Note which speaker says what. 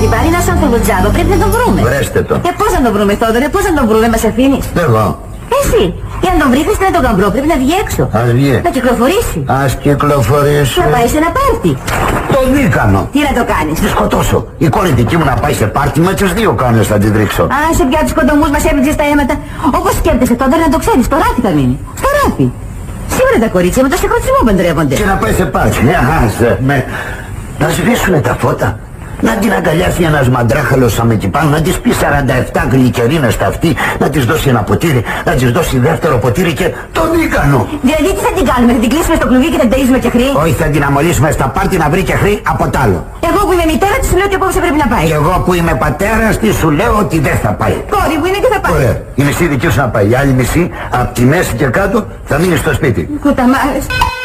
Speaker 1: την πάρει ένας άνθρωπος τζάμπα, πρέπει να τον βρούμε.
Speaker 2: Βρέστε το.
Speaker 1: Πώς να τον βρούμε, Θόδωρε, πώς να τον βρούμε, μας αφήνεις?
Speaker 2: Εγώ.
Speaker 1: Εσύ, για να τον βρει χρειάζεται να τον καμπρό, πρέπει να βγει έξω.
Speaker 2: Ας βγει.
Speaker 1: Να κυκλοφορήσει.
Speaker 2: Ας κυκλοφορήσει.
Speaker 1: Να πάει σε ένα πάρτι.
Speaker 2: Το δίκανο.
Speaker 1: Τι να το κάνεις?
Speaker 2: Τη σκοτώσω. Η κόρη δική μου να πάει σε πάρτι με τους δύο κάνες θα την τρίξω.
Speaker 1: Α, σε πια τους κοντομούς μας έβριξες τα αίματα. Όπως σκέφτεσαι τότε να το ξέρεις, στο ράφι θα μείνει. Στο ράφι. Σήμερα τα κορίτσια με το συγχρονισμό παντρεύονται.
Speaker 2: Και να πάει σε πάρτι. Άσε με. Να σβήσουνε τα φώτα. Να την αγκαλιάσει ένας μαντράχαλος σαν εκεί πάνω, να της πει 47 γλυκερίνες στα αυτή, να της δώσει ένα ποτήρι, να της δώσει δεύτερο ποτήρι και το δίκανο.
Speaker 1: Δηλαδή τι θα την κάνουμε, θα την κλείσουμε στο κλουβί και θα την ταΐζουμε και χρή?
Speaker 2: Όχι, θα την αμολύσουμε στα πάρτι να βρει και χρή από τ' άλλο.
Speaker 1: Εγώ που είμαι μητέρα της σου λέω ότι απόψε πρέπει να πάει.
Speaker 2: Και εγώ που είμαι πατέρας της σου λέω ότι δεν θα πάει.
Speaker 1: Κόρη που είναι και θα πάει.
Speaker 2: Ωραία, η μισή δική σου να πάει, η άλλη μισή από τη μέση και κάτω θα μείνει στο σπίτι.
Speaker 1: Κουταμάρες.